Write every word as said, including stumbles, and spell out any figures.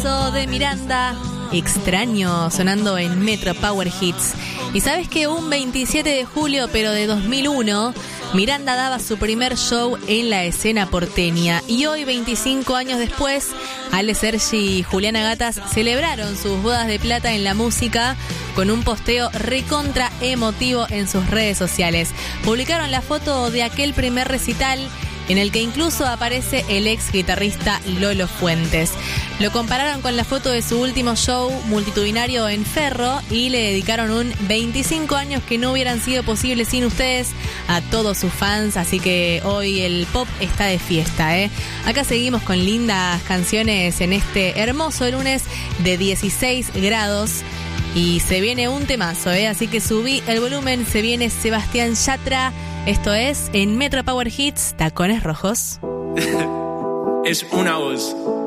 Temazo de Miranda, Extraño, sonando en Metro Power Hits. Y sabes que un veintisiete de julio, pero de dos mil uno, Miranda daba su primer show en la escena porteña. Y hoy, veinticinco años después, Ale Sergi y Juliana Gatas celebraron sus bodas de plata en la música con un posteo recontra emotivo en sus redes sociales. Publicaron la foto de aquel primer recital, en el que incluso aparece el ex guitarrista Lolo Fuentes. Lo compararon con la foto de su último show multitudinario en Ferro y le dedicaron un veinticinco años que no hubieran sido posibles sin ustedes a todos sus fans, así que hoy el pop está de fiesta, ¿eh? Acá seguimos con lindas canciones en este hermoso lunes de dieciséis grados. Y se viene un temazo, ¿eh? Así que subí el volumen, se viene Sebastián Yatra. Esto es en Metro Power Hits, Tacones Rojos. Es una voz.